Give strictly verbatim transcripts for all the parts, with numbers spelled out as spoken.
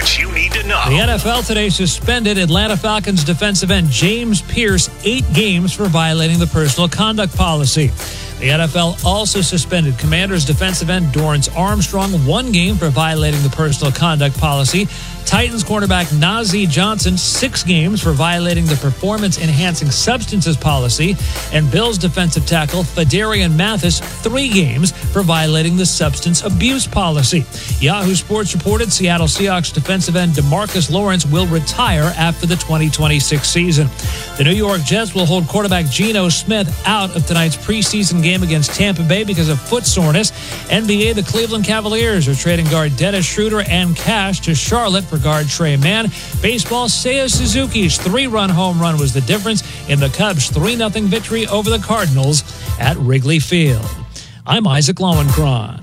what you need to know. The N F L today suspended Atlanta Falcons defensive end James Pierce eight games for violating the personal conduct policy. The N F L also suspended Commanders defensive end Dorrance Armstrong one game for violating the personal conduct policy. Titans cornerback Najee Johnson six games for violating the performance-enhancing substances policy. And Bills defensive tackle Fadarian Mathis three games for violating the substance abuse policy. Yahoo Sports reported Seattle Seahawks defensive end DeMarcus Lawrence will retire after the twenty twenty-six season. The New York Jets will hold quarterback Geno Smith out of tonight's preseason game against Tampa Bay because of foot soreness. N B A, the Cleveland Cavaliers are trading guard Dennis Schroeder and cash to Charlotte for guard Trey Mann. Baseball, Seiya Suzuki's three-run home run was the difference in the Cubs' three nothing victory over the Cardinals at Wrigley Field. I'm Isaac Lowenkron.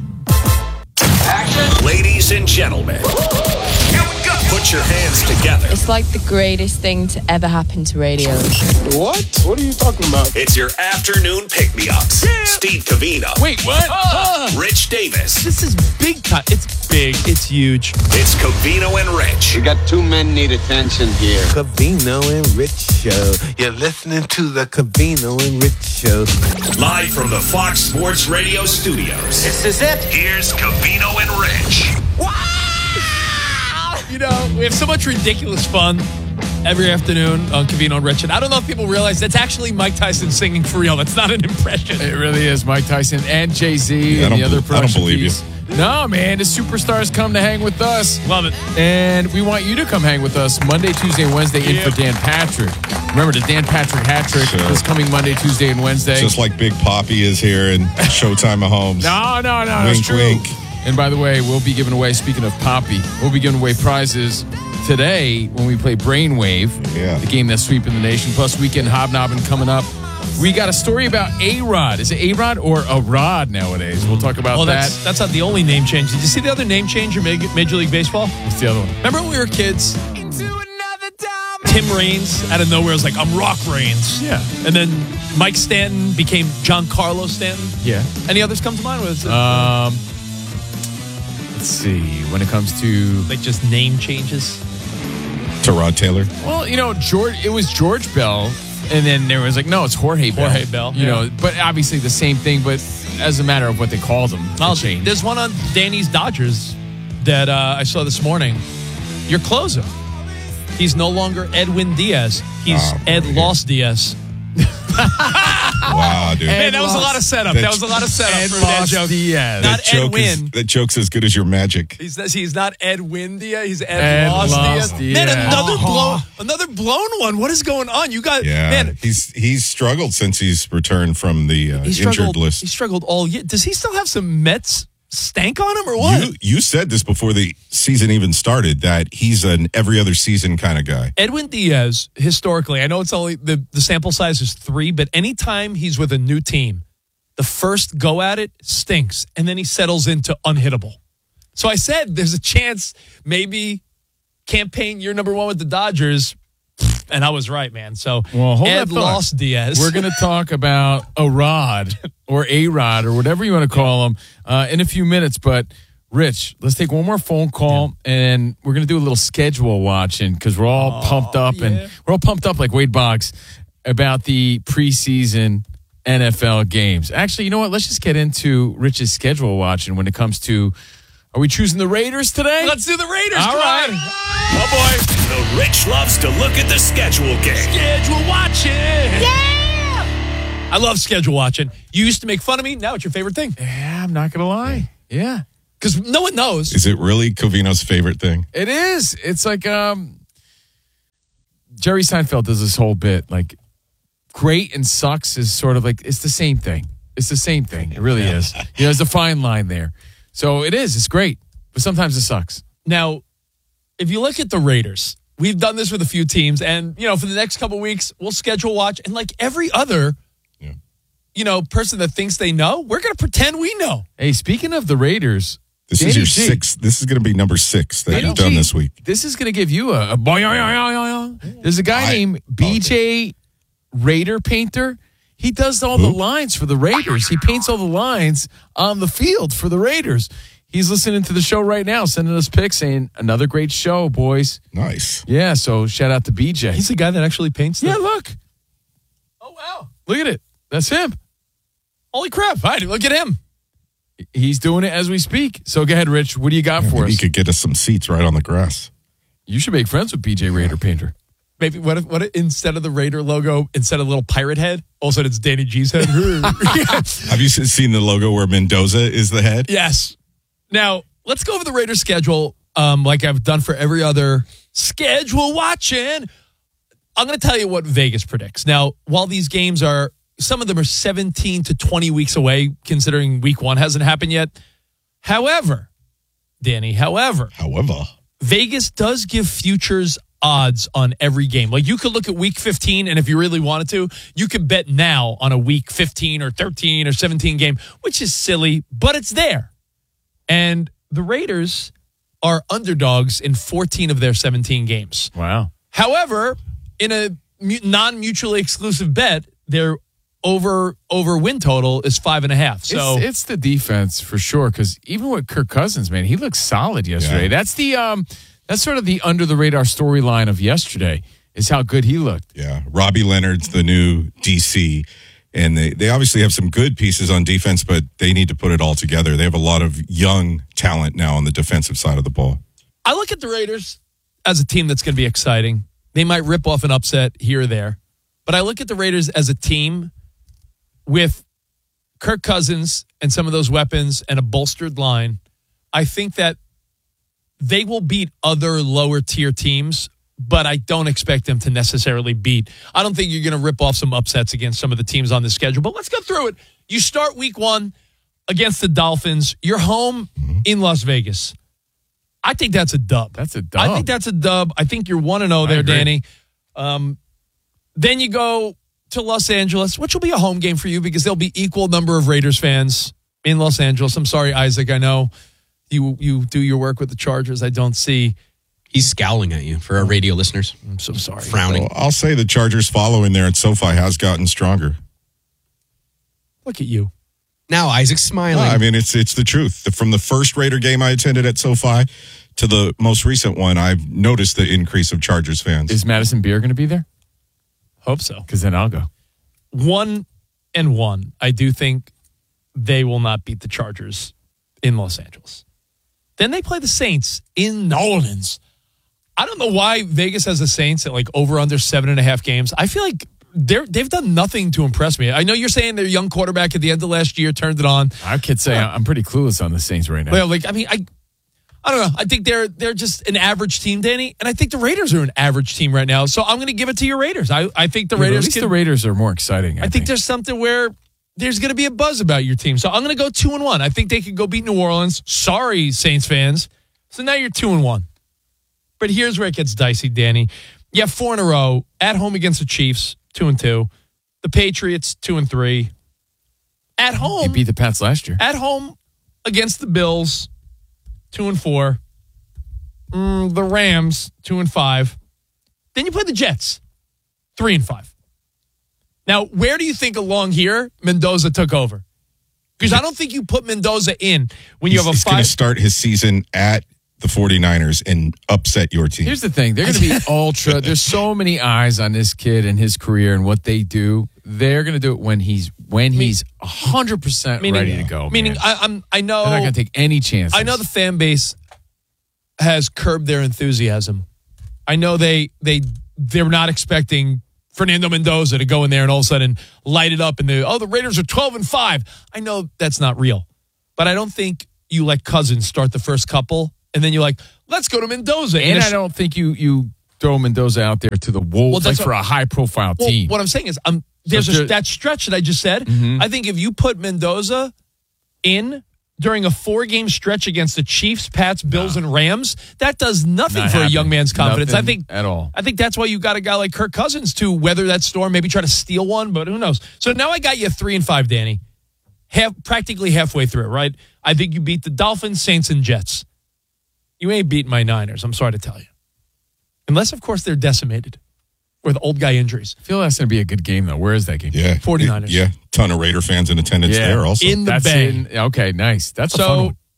Action. Ladies and gentlemen, here we go. Put your hands together. It's like the greatest thing to ever happen to radio. What? What are you talking about? It's your afternoon pick-me-ups. Yeah. Steve Covino. Wait, what? Uh, Rich Davis. This is big time. It's big. It's huge. It's Covino and Rich. We got two men need attention here. Covino and Rich Show. You're listening to the Covino and Rich Show. Live from the Fox Sports Radio studios. This is it. Here's Covino and Rich. Wow! You know, we have so much ridiculous fun every afternoon on Covino and Rich. And I don't know if people realize that's actually Mike Tyson singing for real. That's not an impression. It really is Mike Tyson and Jay-Z yeah, and the other be- I don't believe piece. you. No, man, the superstars come to hang with us. Love it. And we want you to come hang with us Monday, Tuesday, and Wednesday in Yep. for Dan Patrick. Remember, the Dan Patrick hat trick Sure. is coming Monday, Tuesday, and Wednesday. Just like Big Poppy is here and Showtime Mahomes. No, no, no. Wink, that's true. wink. And by the way, we'll be giving away, speaking of Poppy, we'll be giving away prizes today when we play Brainwave, Yeah. the game that's sweeping the nation, plus Weekend Hobnobbing coming up. We got a story about A-Rod. Is it A-Rod or a Rod nowadays? We'll talk about Well, that. that's, that's not the only name change. Did you see the other name change in Major, Major League Baseball? What's the other one? Remember when we were kids? Tim Raines out of nowhere was like, I'm Rock Raines. Yeah. And then Mike Stanton became Giancarlo Stanton. Yeah. Any others come to mind? Was it, Um, let's see. When it comes to, like just name changes? To Rod Taylor. well, you know, George. It was George Bell, and then there was like, no, it's Jorge Bell. Jorge Bell, You yeah. know, but obviously the same thing, but as a matter of what they called him, Well, it changed. there's one on Danny's Dodgers that uh, I saw this morning. Your closer. He's no longer Edwin Diaz. He's Oh, Ed weird. Lost Diaz. Wow, dude. Man, that was a lot of setup. That was a lot of setup Ed for that Lost joke. Diaz. Not that, joke Ed is, Win. that joke's as good as your magic. He's, he's not Ed Win Diaz. He's Ed, Ed Lost, Lost Diaz. Man, Diaz. another Uh-huh. blown, another blown one. What is going on? You got Yeah. man. he's he's struggled since he's returned from the uh, He injured struggled. list. He struggled all year. Does he still have some Mets stank on him or what? You, you said this before the season even started, that he's an every other season kind of guy. Edwin Diaz, historically, I know it's only the, the sample size is three, but anytime he's with a new team, the first go at it stinks, and then he settles into unhittable. So I said there's a chance maybe campaign year number one with the Dodgers, and I was right, man. So Well, hold Ed that thought. Lost Diaz. We're going to talk about a Rod or a Rod or whatever you want to call him uh, in a few minutes. But, Rich, let's take one more phone call, yeah. and we're going to do a little schedule watching because we're all Oh, pumped up, yeah. and we're all pumped up like Wade Boggs about the preseason N F L games. Actually, you know what? Let's just get into Rich's schedule watching when it comes to, are we choosing the Raiders today? Let's do the Raiders. All Come right. on. Oh, boy. The Rich loves to look at the schedule game. Schedule watching. Yeah. I love schedule watching. You used to make fun of me. Now it's your favorite thing. Yeah, I'm not going to lie. Yeah. Because no one knows. Is it really Covino's favorite thing? It is. It's like um, Jerry Seinfeld does this whole bit. Like, great and sucks is sort of like, it's the same thing. It's the same thing. It really is. You know, there's a fine line there. So it is. It's great. But sometimes it sucks. Now, if you look at the Raiders, we've done this with a few teams. And, you know, for the next couple of weeks, we'll schedule watch. And like every other, Yeah. you know, person that thinks they know, we're going to pretend we know. Hey, speaking of the Raiders, This Danny is your G. sixth. This is going to be number six that Danny you've done G, this week. This is going to give you a, a boing. There's a guy I- named B J Raider Painter. He does all Who? the lines for the Raiders. He paints all the lines on the field for the Raiders. He's listening to the show right now, sending us pics saying, another great show, boys. Nice. Yeah, so shout out to B J. He's the guy that actually paints the... Yeah, look. Oh, wow. Look at it. That's him. Holy crap. All right, look at him. He's doing it as we speak. So go ahead, Rich. What do you got Yeah, for maybe us? you could get us some seats right on the grass. You should make friends with B J Raider Painter. Maybe what if, what if instead of the Raider logo, instead of the little pirate head, all of a sudden it's Danny G's head? Have you seen the logo where Mendoza is the head? Yes. Now, let's go over the Raiders schedule um, like I've done for every other schedule watching. I'm going to tell you what Vegas predicts. Now, while these games are, some of them are seventeen to twenty weeks away, considering week one hasn't happened yet. However, Danny, however, However, Vegas does give futures odds on every game. Like you could look at week fifteen, and if you really wanted to, you could bet now on a week fifteen or thirteen or seventeen game, which is silly, but it's there. And the Raiders are underdogs in fourteen of their seventeen games. Wow. However, in a mu- non-mutually exclusive bet, their over over win total is five and a half. So it's, it's the defense for sure. Because even with Kirk Cousins, man, he looked solid yesterday. Yeah. That's the um, that's sort of the under the radar storyline of yesterday is how good he looked. yeah, Robbie Leonard's the new D C, and they, they obviously have some good pieces on defense, but they need to put it all together. They have a lot of young talent now on the defensive side of the ball. I look at the Raiders as a team that's going to be exciting. They might rip off an upset here or there, but I look at the Raiders as a team with Kirk Cousins and some of those weapons and a bolstered line. I think that they will beat other lower tier teams, but I don't expect them to necessarily beat. I don't think you're going to rip off some upsets against some of the teams on the schedule, but let's go through it. You start week one against the Dolphins. You're home in Las Vegas. I think that's a dub. That's a dub. I think that's a dub. I think you're one and oh there, agree. Danny. Um, then you go to Los Angeles, which will be a home game for you because there'll be equal number of Raiders fans in Los Angeles. I'm sorry, Isaac. I know you you do your work with the Chargers. I don't see. He's scowling at you for our radio listeners. I'm so sorry. Frowning. Well, I'll say the Chargers following there at SoFi has gotten stronger. Look at you. Now Isaac's smiling. I mean, it's it's the truth. From the first Raider game I attended at SoFi to the most recent one, I've noticed the increase of Chargers fans. Is Madison Beer going to be there? Hope so. Because then I'll go. One and one. I do think they will not beat the Chargers in Los Angeles. Then they play the Saints in New Orleans. I don't know why Vegas has the Saints at like over under seven and a half games. I feel like they're they've done nothing to impress me. I know you're saying their young quarterback at the end of last year turned it on. I could say Yeah. I'm pretty clueless on the Saints right now. Well, like I mean, I I don't know. I think they're they're just an average team, Danny, and I think the Raiders are an average team right now. So I'm going to give it to your Raiders. I I think the Yeah, but Raiders. At least can, the Raiders are more exciting. I, I think there's something where there's going to be a buzz about your team. So I'm going to go two and one. I think they could go beat New Orleans. Sorry, Saints fans. So now you're two and one. But here's where it gets dicey, Danny. You have four in a row at home against the Chiefs, two and two. The Patriots, two and three. At You home, beat the Pats last year. at home against the Bills, two and four. Mm, the Rams, two and five. Then you play the Jets, three and five. Now, where do you think along here Mendoza took over? Because I don't think you put Mendoza in when you he's, have a he's going five. to start his season at the 49ers and upset your team. Here's the thing. They're going to be ultra. There's so many eyes on this kid and his career and what they do. They're going to do it when he's when he's one hundred percent Meaning- ready to go. Meaning, man. I, I'm I know They're not going to take any chances. I know the fan base has curbed their enthusiasm. I know they they they're not expecting Fernando Mendoza to go in there and all of a sudden light it up and the oh the Raiders are twelve and five. I know that's not real, but I don't think you let Cousins start the first couple and then you're like let's go to Mendoza. And it's- I don't think you you throw Mendoza out there to the wolves Well, like that's for what- a high profile well, team. what I'm saying is um there's So a, there- that stretch that I just said. Mhm. I think if you put Mendoza in during a four-game stretch against the Chiefs, Pats, Bills, and Rams, that does nothing Not for a happening. young man's confidence. Nothing I think at all. I think that's why you got a guy like Kirk Cousins to weather that storm, maybe try to steal one, but who knows? So now I got you three and five, Danny. Half practically halfway through, right? I think you beat the Dolphins, Saints, and Jets. You ain't beating my Niners. I'm sorry to tell you, unless of course they're decimated with old guy injuries. I feel that's going to be a good game though. Where is that game? yeah, 49ers. Yeah, ton of Raider fans in attendance Yeah. there also. In the That's Bay. in- okay, nice. That's a So- fun one.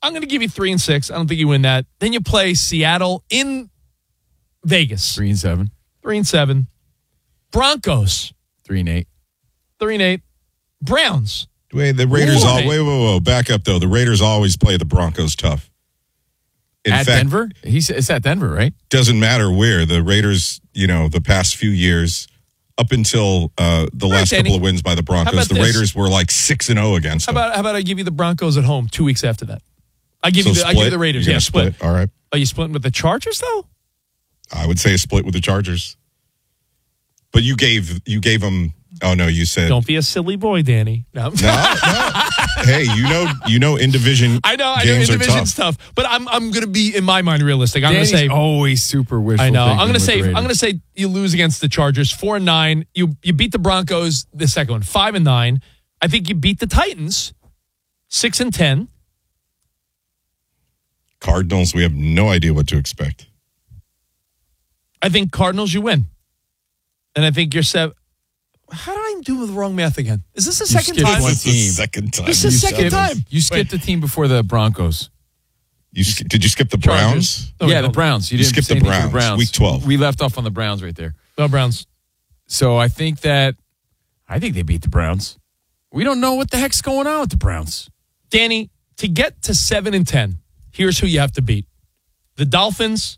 I'm going to give you three and six. I don't think you win that. Then you play Seattle in Vegas. Three and seven. Three and seven. Broncos. Three and eight. Three and eight. Browns. Wait, the Raiders Ooh, all wait. wait, whoa, whoa, back up though. The Raiders always play the Broncos tough. In at fact, Denver? He's it's at Denver, right? doesn't matter where the Raiders, you know, the past few years, up until uh, the right, last Danny. couple of wins by the How Broncos, about the this? Raiders were like six and zero against How them. about how about I give you the Broncos at home two weeks after that? I give So you the, I give you split? the Raiders. You're Yeah, gonna split. split. All right. Are you splitting with the Chargers though? I would say a split with the Chargers. But you gave you gave them. Oh no, you said Don't be a silly boy, Danny. No, no, no. Hey, you know, you know, in division. I know, I know, games in are division's tough. tough, but I'm I'm going to be in my mind realistic. I'm going Danny's to say always super wishful I know. thinking I'm going to with say the I'm going to Raiders. say you lose against the Chargers four and nine. You you beat the Broncos the second one five and nine. I think you beat the Titans six and ten. Cardinals. We have no idea what to expect. I think Cardinals you win, and I think you're seven. How did I do the wrong math again? Is this the You second skipped time? one This is the team. second time. This is the You second skipped- time. You skipped the team before the Broncos. You sk- did you skip the Browns? No, yeah, wait, the hold- Browns. You, You didn't skipped say the anything for Browns, week twelve. We left off on the Browns right there. No Browns. So I think that I think they beat the Browns. We don't know what the heck's going on with the Browns. Danny, to get to seven and ten, here's who you have to beat: the Dolphins,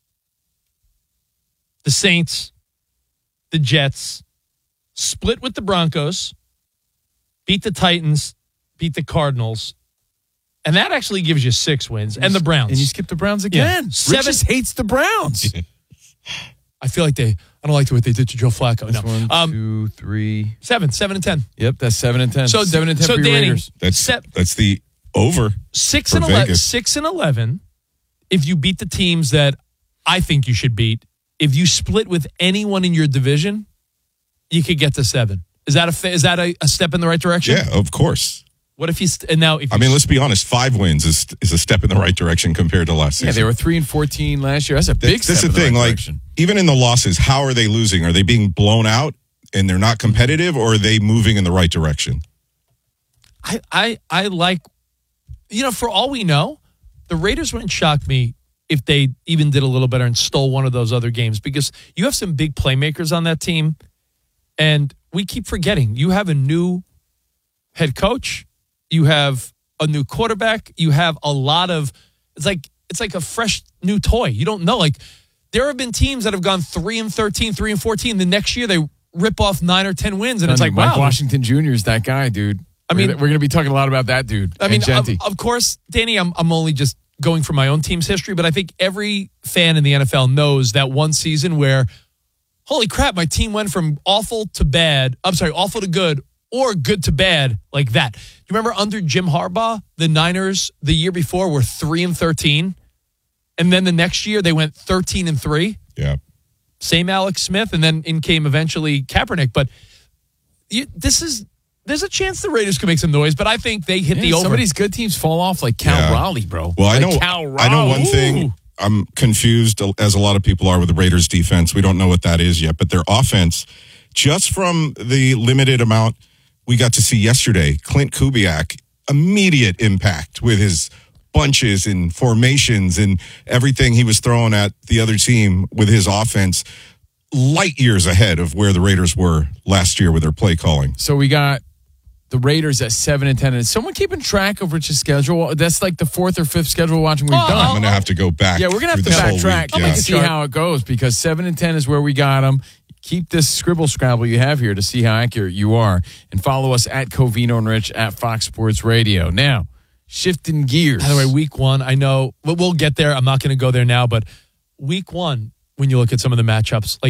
the Saints, the Jets, split with the Broncos, beat the Titans, beat the Cardinals, and that actually gives you six wins. And the Browns. And you skip the Browns again. Yeah. Rich Seven- just hates the Browns. I feel like they. I don't like what they did to Joe Flacco. That's No. one, Um, two, three. seven, seven and ten. Yep, that's seven and ten. So seven and ten so for your Danny, Raiders. That's se- that's the over. six for and eleven. Vegas. Six and eleven. If you beat the teams that I think you should beat, if you split with anyone in your division, you could get to seven. Is that a fa- is that a, a step in the right direction? Yeah, of course. What if you st- and now if I you mean, let's be honest. Five wins is is a step in the right direction compared to last Yeah, season. they were three and fourteen last year. That's a big That's, that's step the in thing. the right Like, direction. even in the losses, how are they losing? Are they being blown out and they're not competitive, or are they moving in the right direction? I, I I like, you know, for all we know, the Raiders wouldn't shock me if they even did a little better and stole one of those other games, because you have some big playmakers on that team, and we keep forgetting you have a new head coach, you have a new quarterback, you have a lot of it's like it's like a fresh new toy. You don't know, like there have been teams that have gone three and thirteen, three and fourteen. The next year they rip off nine or ten wins, and it's like, Mike wow. Washington Junior is that guy, dude. I We're mean- gonna- we're going to be talking a lot about that dude. I mean, and of, Genti. of course, Danny, I'm I'm only just going from my own team's history, but I think every fan in the N F L knows that one season where, holy crap, my team went from awful to bad. I'm sorry, awful to good, or good to bad, like that. You remember under Jim Harbaugh, the Niners the year before were three and thirteen, and then the next year they went thirteen and three. Yeah. Same Alex Smith, and then in came eventually Kaepernick. But you, this is. There's a chance the Raiders could make some noise, but I think they hit Yeah, the over. some of these good teams fall off like Cal Yeah. Raleigh, bro. Well, I Like know. Cal I know one Raleigh. thing. I'm confused, as a lot of people are, with the Raiders' defense. We don't know what that is yet, but their offense, just from the limited amount we got to see yesterday, Clint Kubiak, immediate impact with his bunches and formations and everything he was throwing at the other team with his offense, light years ahead of where the Raiders were last year with their play calling. So we got the Raiders at seven and ten. And is someone keeping track of Rich's schedule? That's like the fourth or fifth schedule watching we've Oh, done. I'm going to have to go back. Yeah, we're gonna have through to this whole backtrack week. and Yeah. see how it goes, because seven and ten is where we got them. Keep this scribble scrabble you have here to see how accurate you are, and follow us at Covino and Rich at Fox Sports Radio. Now, shifting gears. By the way, week one, I know we'll we'll get there. I'm not going to go there now, but week one, when you look at some of the matchups, like